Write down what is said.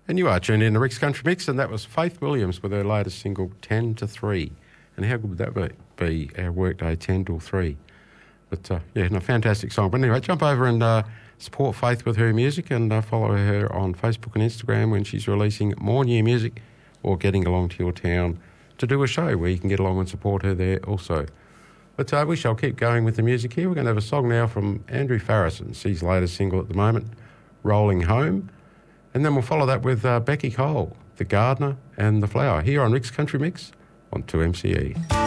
And you are tuned in to Rick's Country Mix, and that was Faith Williams with her latest single, 10 to 3. And how good would that be, our workday 10 till 3? But, fantastic song. But anyway, jump over and support Faith with her music and follow her on Facebook and Instagram when she's releasing more new music or getting along to your town to do a show where you can get along and support her there also. But we shall keep going with the music here. We're going to have a song now from Andrew Farrison's his latest single at the moment, Rolling Home. And then we'll follow that with Becky Cole, The Gardener and The Flower, here on Rick's Country Mix on 2MCE.